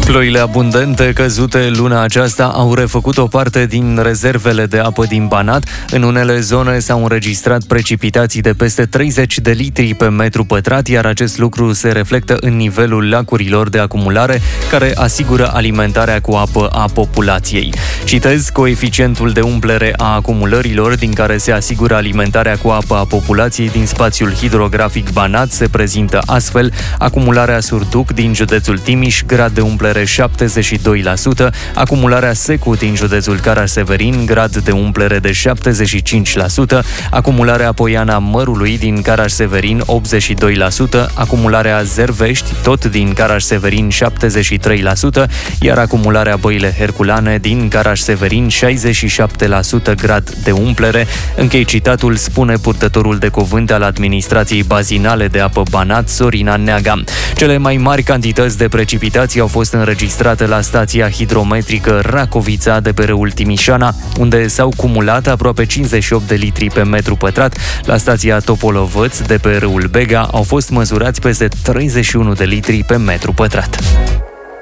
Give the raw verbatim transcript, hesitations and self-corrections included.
Ploile abundente căzute luna aceasta au refăcut o parte din rezervele de apă din Banat. În unele zone s-au înregistrat precipitații de peste treizeci de litri pe metru pătrat, iar acest lucru se reflectă în nivelul lacurilor de acumulare, care asigură alimentarea cu apă a populației. Citez, coeficientul de umplere a acumulărilor din care se asigură alimentarea cu apă a populației din spațiul hidrografic Banat se prezintă astfel: acumularea Surduc din județul Timiș, grad de umplere șaptezeci și doi la sută, acumularea Secu din județul Caraș-Severin, grad de umplere de șaptezeci și cinci la sută, acumularea Poiana Mărului din Caraș-Severin optzeci și doi la sută, acumularea Zervești, tot din Caraș-Severin șaptezeci și trei la sută, iar acumularea Băile Herculane din Caraș-Severin șaizeci și șapte la sută grad de umplere. Închei citatul, spune purtătorul de cuvânt al administrației bazinale de apă Banat, Sorina Neaga. Cele mai mari cantități de precipitații au fost înregistrate la stația hidrometrică Racovița de pe râul Timișana, unde s-au cumulat aproape cincizeci și opt de litri pe metru pătrat. La stația Topolovăț de pe râul Bega au fost măsurați peste treizeci și unu de litri pe metru pătrat.